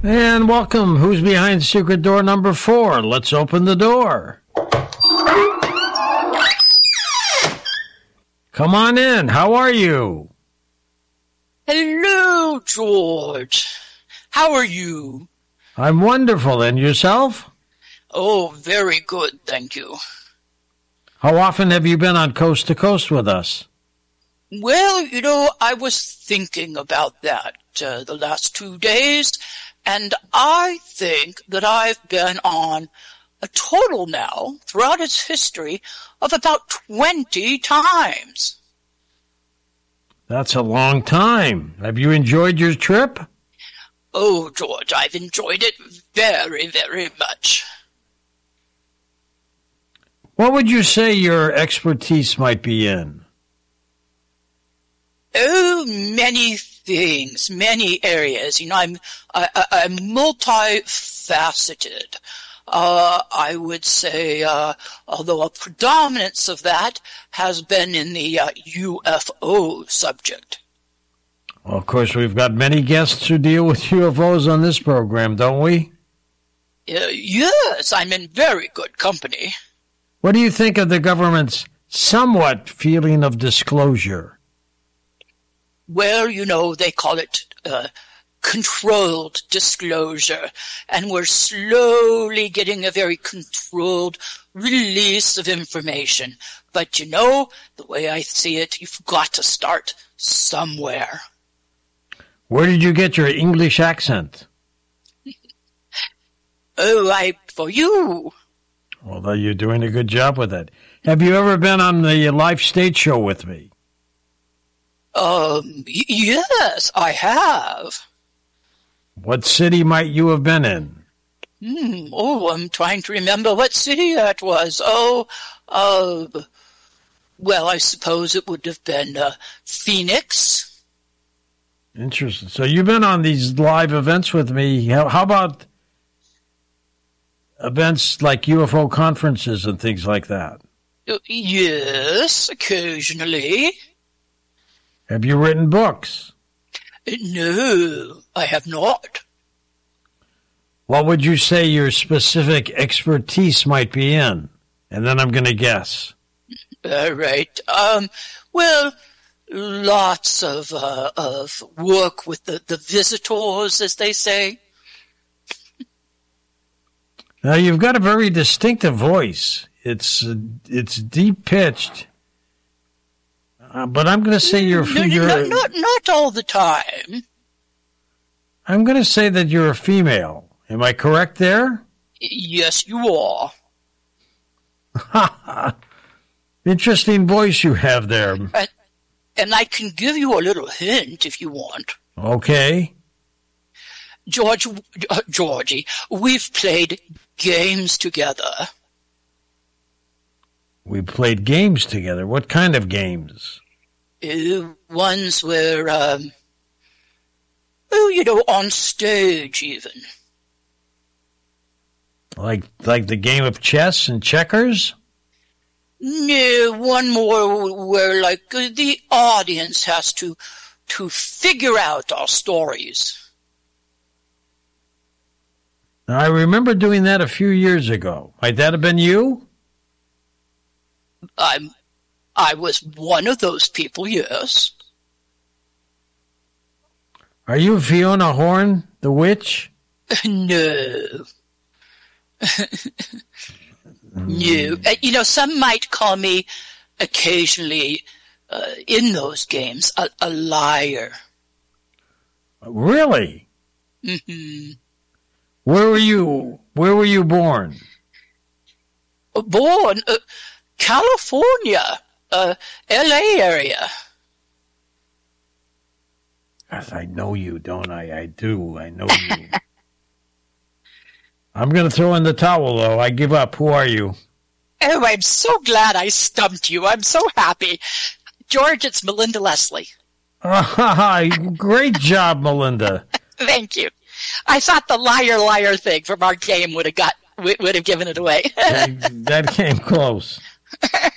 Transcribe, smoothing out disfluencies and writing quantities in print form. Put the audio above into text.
And welcome. Who's behind secret door number 4? Let's open the door. Come on in. How are you? Hello, George. How are you? I'm wonderful. And yourself? Oh, very good, thank you. How often have you been on Coast to Coast with us? Well, I was thinking about that the last 2 days, and I think that I've been on a total now, throughout its history, of about 20 times. That's a long time. Have you enjoyed your trip? Oh, George, I've enjoyed it very, very much. What would you say your expertise might be in? Oh, many things, many areas. I'm multifaceted. I would say, although a predominance of that has been in the UFO subject. Well, of course, we've got many guests who deal with UFOs on this program, don't we? Yes, I'm in very good company. What do you think of the government's somewhat feeling of disclosure? Well, they call it controlled disclosure, and we're slowly getting a very controlled release of information. But the way I see it, you've got to start somewhere. Where did you get your English accent? For you. Although you're doing a good job with it. Have you ever been on the live stage show with me? Yes, I have. What city might you have been in? I'm trying to remember what city that was. Well, I suppose it would have been Phoenix. Interesting. So you've been on these live events with me. How about events like UFO conferences and things like that? Yes, occasionally. Have you written books? No, I have not. What would you say your specific expertise might be in? And then I'm going to guess. All right. Well, lots of work with the visitors, as they say. Now, you've got a very distinctive voice. It's deep pitched. But I'm going to say you're not all the time. I'm going to say that you're a female. Am I correct there? Yes, you are. Interesting voice you have there. And I can give you a little hint if you want. Okay. Georgie, we've played games together. We played games together. What kind of games? Ones where, on stage even. Like the game of chess and checkers? No, one more where, the audience has to figure out our stories. Now, I remember doing that a few years ago. Might that have been you? I was one of those people, yes. Are you Fiona Horn, the witch? No. No. Some might call me occasionally, in those games, a liar. Really? Mm-hmm. Where were you born? Born? California. L.A. area. Yes, I know you, don't I? I do. I know you. I'm going to throw in the towel, though. I give up. Who are you? Oh, I'm so glad I stumped you. I'm so happy. George, it's Melinda Leslie. Great job, Melinda. Thank you. I thought the liar thing from our game would have given it away. That came close.